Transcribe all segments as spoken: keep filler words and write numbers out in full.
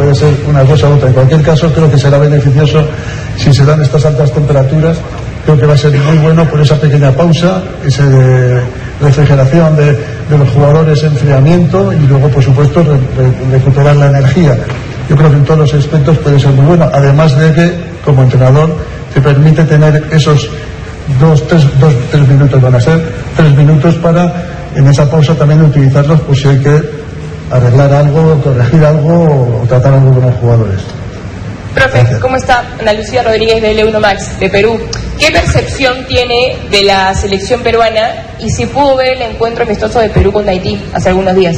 puede ser una cosa u otra. En cualquier caso, creo que será beneficioso si se dan estas altas temperaturas. Creo que va a ser muy bueno por esa pequeña pausa, esa refrigeración de, de los jugadores, enfriamiento y luego, por supuesto, re, re, recuperar la energía. Yo creo que en todos los aspectos puede ser muy bueno, además de que, como entrenador, te permite tener esos dos, tres, dos, tres minutos, van a ser tres minutos para, en esa pausa, también utilizarlos, pues si hay que arreglar algo, corregir algo o tratar algo con los jugadores. Profe, gracias. ¿Cómo está? Ana Lucía Rodríguez de L uno Max, de Perú. ¿Qué percepción tiene de la selección peruana y si pudo ver el encuentro amistoso de Perú con Haití hace algunos días?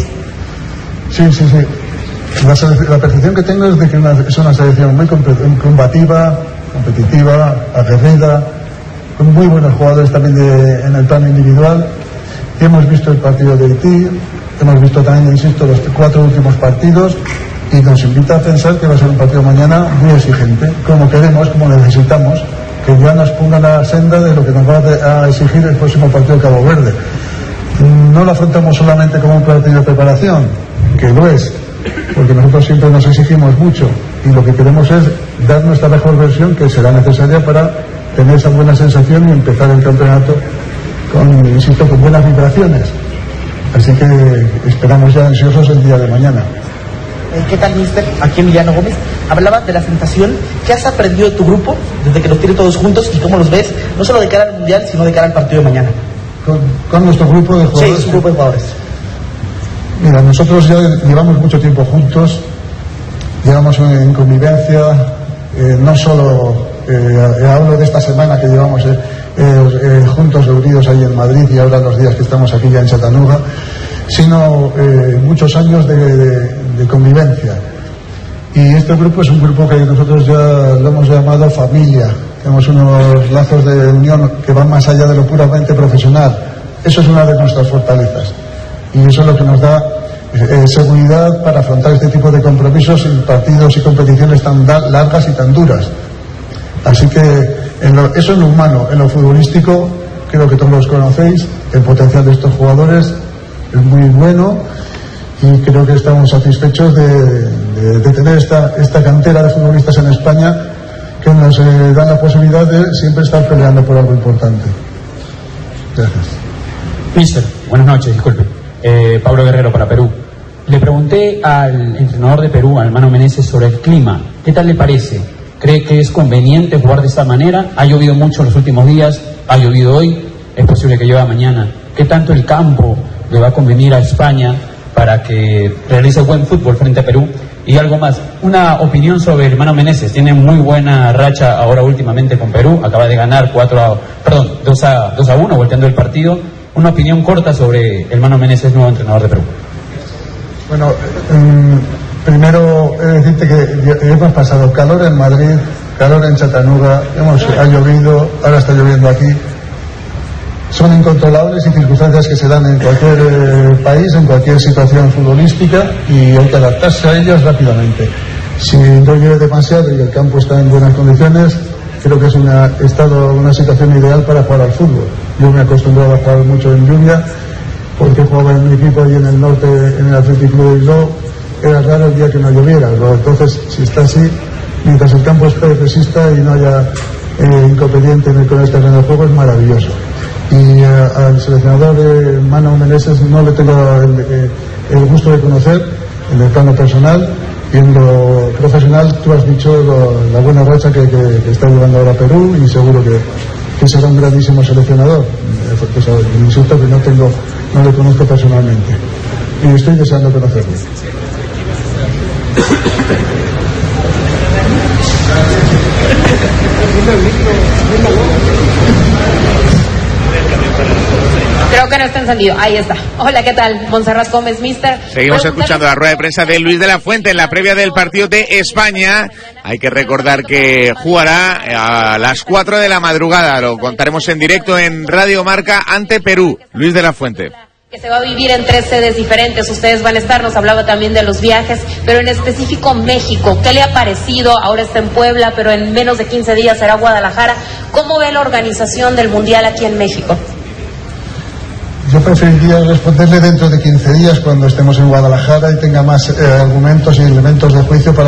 Sí, sí, sí. La, la percepción que tengo es de que una, es una selección muy combativa, competitiva, aguerrida, con muy buenos jugadores también de, en el plano individual. Hemos visto el partido de Haití, hemos visto también, insisto, los cuatro últimos partidos. Y nos invita a pensar que va a ser un partido mañana muy exigente, como queremos, como necesitamos, que ya nos ponga la senda de lo que nos va a exigir el próximo partido de Cabo Verde. No lo afrontamos solamente como un partido de preparación, que lo es, porque nosotros siempre nos exigimos mucho y lo que queremos es dar nuestra mejor versión, que será necesaria para tener esa buena sensación y empezar el campeonato con, insisto, con buenas vibraciones. Así que esperamos ya ansiosos el día de mañana. ¿Qué tal, mister? Aquí Emiliano Gómez. Hablaba de la sensación que has aprendido de tu grupo desde que los tienes todos juntos y cómo los ves, no solo de cara al Mundial, sino de cara al partido de mañana. ¿Con, con nuestro grupo de jugadores? Sí, es un grupo de jugadores. Mira, nosotros ya llevamos mucho tiempo juntos, llevamos en convivencia, eh, no solo eh, hablo de esta semana que llevamos eh, eh, juntos, reunidos ahí en Madrid y ahora los días que estamos aquí ya en Chattanooga, sino eh, muchos años de, de, de convivencia. Y este grupo es un grupo que nosotros ya lo hemos llamado familia. Tenemos unos lazos de unión que van más allá de lo puramente profesional. Eso es una de nuestras fortalezas. Y eso es lo que nos da eh, seguridad para afrontar este tipo de compromisos en partidos y competiciones tan largas y tan duras. Así que en lo, eso es lo humano. En lo futbolístico, creo que todos los conocéis, el potencial de estos jugadores es muy bueno y creo que estamos satisfechos de, de, de tener esta, esta cantera de futbolistas en España que nos eh, dan la posibilidad de siempre estar peleando por algo importante. Gracias. Mister, buenas noches, disculpe. Eh, Pablo Guerrero para Perú. Le pregunté al entrenador de Perú, al Mano Menezes, sobre el clima. ¿Qué tal le parece? ¿Cree que es conveniente jugar de esta manera? Ha llovido mucho en los últimos días, ha llovido hoy, es posible que llueva mañana. ¿Qué tanto el campo le va a convenir a España para que realice buen fútbol frente a Perú? Y algo más, una opinión sobre el Mano Menezes. Tiene muy buena racha ahora últimamente con Perú, acaba de ganar cuatro a, perdón, dos a uno volteando el partido. Una opinión corta sobre el Mano Menezes, nuevo entrenador de Perú. Bueno, um, primero he de decirte que hemos pasado calor en Madrid, calor en Chattanooga, hemos, ha llovido, ahora está lloviendo aquí. Son incontrolables y circunstancias que se dan en cualquier eh, país, en cualquier situación futbolística y hay que adaptarse a ellas rápidamente. Si no llueve demasiado y el campo está en buenas condiciones, creo que es una, estado, una situación ideal para jugar al fútbol. Yo me he acostumbrado a jugar mucho en lluvia porque jugaba en mi equipo y en el norte, en el Athletic Club de Bilbao, era raro el día que no lloviera. Entonces, si está así, mientras el campo esté resista y no haya eh, inconveniente con este terreno de juego, es maravilloso. Y uh, al seleccionador eh, Mano Menezes no le tengo el, eh, el gusto de conocer en el plano personal y en lo profesional. Tú has dicho lo, la buena racha que, que, que está llevando ahora Perú y seguro que, que será un grandísimo seleccionador. Eh, insisto que no tengo, no le conozco personalmente y estoy deseando conocerlo. Creo que no está encendido. Ahí está. Hola, ¿qué tal? Montserrat Gómez, mister. Seguimos escuchando la rueda de prensa de Luis de la Fuente en la previa del partido de España. Hay que recordar que jugará a las cuatro de la madrugada. Lo contaremos en directo en Radio Marca ante Perú. Luis de la Fuente. Que se va a vivir en tres sedes diferentes. Ustedes van a estar, nos hablaba también de los viajes, pero en específico México. ¿Qué le ha parecido? Ahora está en Puebla, pero en menos de quince días será Guadalajara. ¿Cómo ve la organización del Mundial aquí en México? Yo preferiría responderle dentro de quince días cuando estemos en Guadalajara y tenga más eh, argumentos y elementos de juicio para